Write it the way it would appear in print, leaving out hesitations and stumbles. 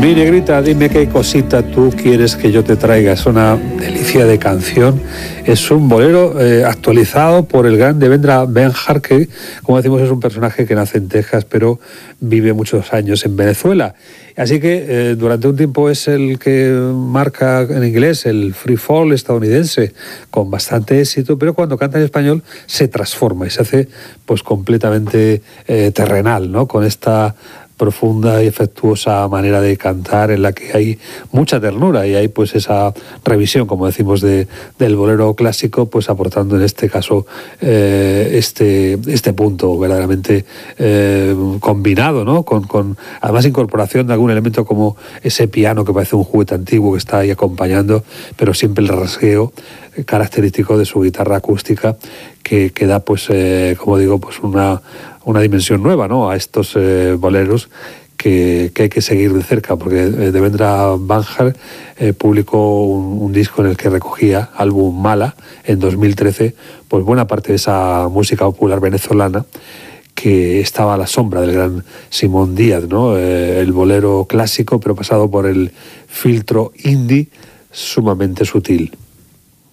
Mi negrita, dime qué cosita tú quieres que yo te traiga. Es una delicia de canción. Es un bolero actualizado por el gran Devendra Banhart, que, como decimos, es un personaje que nace en Texas, pero vive muchos años en Venezuela. Así que durante un tiempo es el que marca en inglés el free fall estadounidense, con bastante éxito, pero cuando canta en español se transforma y se hace pues completamente terrenal, ¿no? Con esta profunda y afectuosa manera de cantar en la que hay mucha ternura y hay pues esa revisión, como decimos, del bolero clásico, pues aportando en este caso este punto verdaderamente combinado, ¿no? Con además incorporación de algún elemento como ese piano que parece un juguete antiguo que está ahí acompañando, pero siempre el rasgueo característico de su guitarra acústica que da pues como digo pues una dimensión nueva, ¿no? A estos boleros que hay que seguir de cerca, porque Devendra Banhart publicó un disco en el que recogía, álbum Mala, en 2013, pues buena parte de esa música popular venezolana que estaba a la sombra del gran Simón Díaz, ¿no? El bolero clásico, pero pasado por el filtro indie sumamente sutil.